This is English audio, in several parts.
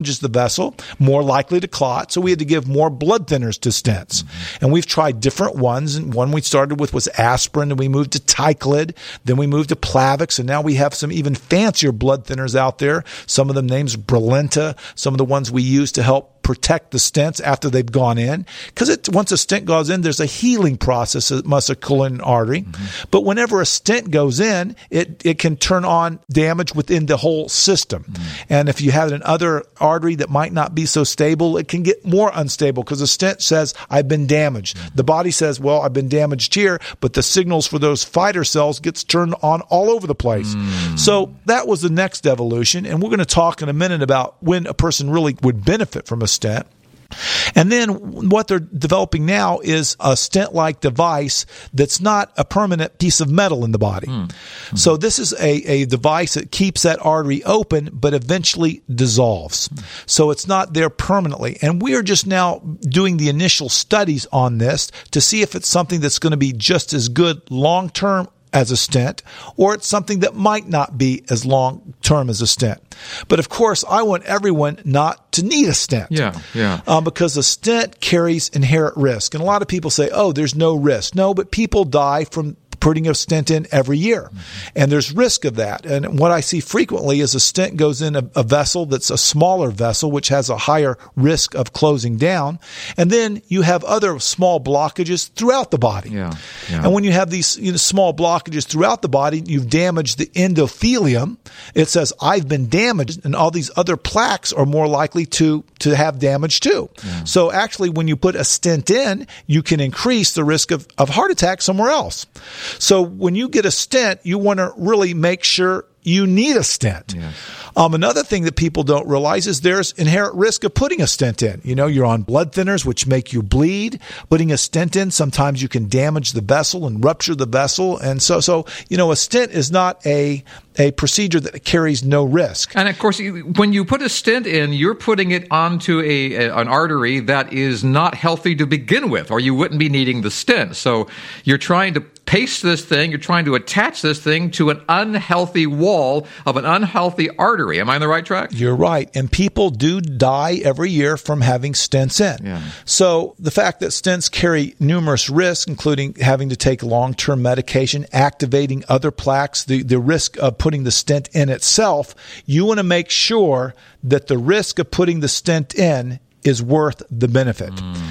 is the vessel, more likely to clot. So we had to give more blood thinners to stents. And we've tried different ones. And one we started with was aspirin, and we moved to Tyclid. Then we moved to Plavix, and now we have some even fancier blood thinners out there. Some of them names Brilinta, some of the ones we use to help protect the stents after they've gone in. Because once a stent goes in, there's a healing process that must occur in an artery. But whenever a stent goes in, it can turn on damage within the whole system. And if you have an other artery that might not be so stable, it can get more unstable because the stent says, I've been damaged. The body says, well, I've been damaged here, but the signals for those fighter cells gets turned on all over the place. So that was the next evolution. And we're going to talk in a minute about when a person really would benefit from a stent. And then what they're developing now is a stent-like device that's not a permanent piece of metal in the body. So this is a device that keeps that artery open but eventually dissolves. So it's not there permanently. And we are just now doing the initial studies on this to see if it's something that's going to be just as good long-term as a stent, or it's something that might not be as long-term as a stent. But of course, I want everyone not to need a stent. Because a stent carries inherent risk. And a lot of people say, oh, there's no risk. No, but people die from putting a stent in every year. And there's risk of that. And what I see frequently is a stent goes in a vessel that's a smaller vessel, which has a higher risk of closing down. And then you have other small blockages throughout the body. And when you have these small blockages throughout the body, you've damaged the endothelium. It says, I've been damaged, and all these other plaques are more likely to have damage too. So actually, when you put a stent in, you can increase the risk of heart attack somewhere else. So when you get a stent, you want to really make sure you need a stent. Another thing that people don't realize is there's inherent risk of putting a stent in. You're on blood thinners, which make you bleed. Putting a stent in, sometimes you can damage the vessel and rupture the vessel. And so a stent is not a procedure that carries no risk. And of course, when you put a stent in, you're putting it onto an artery that is not healthy to begin with, or you wouldn't be needing the stent. So you're trying to paste this thing, you're trying to attach this thing to an unhealthy wall of an unhealthy artery. Am I on the right track? You're right. And people do die every year from having stents in. So the fact that stents carry numerous risks, including having to take long-term medication, activating other plaques, the risk of putting the stent in itself, you want to make sure that the risk of putting the stent in is worth the benefit.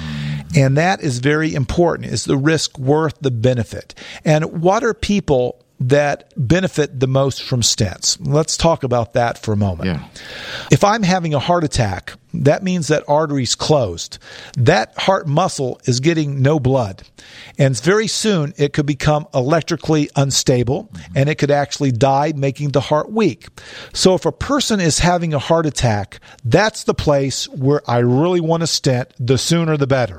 And that is very important. Is the risk worth the benefit? And what are people that benefit the most from stents? Let's talk about that for a moment. If I'm having a heart attack, that means that artery's closed. That heart muscle is getting no blood. And very soon it could become electrically unstable and it could actually die, making the heart weak. So if a person is having a heart attack, that's the place where I really want to stent, the sooner the better.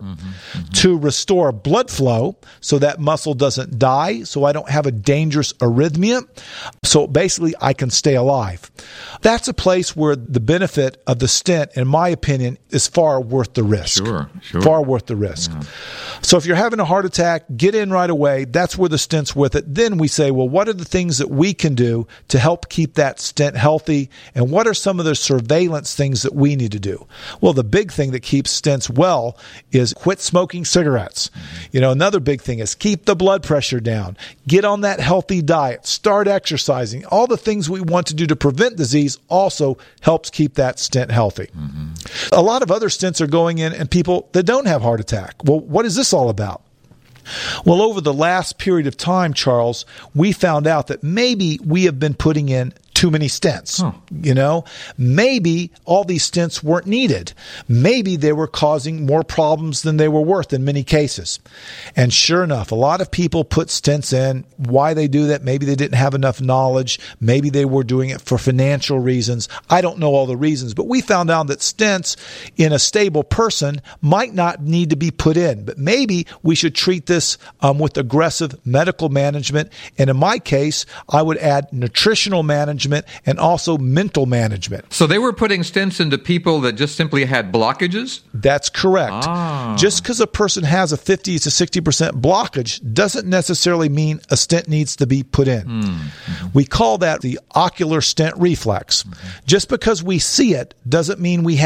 To restore blood flow so that muscle doesn't die, so I don't have a dangerous arrhythmia. So basically I can stay alive. That's a place where the benefit of the stent, in my opinion, is far worth the risk. Far worth the risk. So if you're having a heart attack, get in right away. That's where the stent's with it. Then we say, well, what are the things that we can do to help keep that stent healthy? And what are some of the surveillance things that we need to do? Well, the big thing that keeps stents well is quit smoking cigarettes. Another big thing is keep the blood pressure down. Get on that healthy diet. Start exercising. All the things we want to do to prevent disease also helps keep that stent healthy. A lot of other stents are going in people that don't have heart attack. Well, what is this all about? Well, over the last period of time, Charles, we found out that maybe we have been putting in too many stents. Maybe all these stents weren't needed. Maybe they were causing more problems than they were worth in many cases. And sure enough, a lot of people put stents in. Why they do that? Maybe they didn't have enough knowledge. Maybe they were doing it for financial reasons. I don't know all the reasons, but we found out that stents in a stable person might not need to be put in. But maybe we should treat this with aggressive medical management. And in my case, I would add nutritional management and also mental management. So they were putting stents into people that just simply had blockages? That's correct. Just because a person has a 50 to 60% blockage doesn't necessarily mean a stent needs to be put in. We call that the ocular stent reflex. Just because we see it doesn't mean we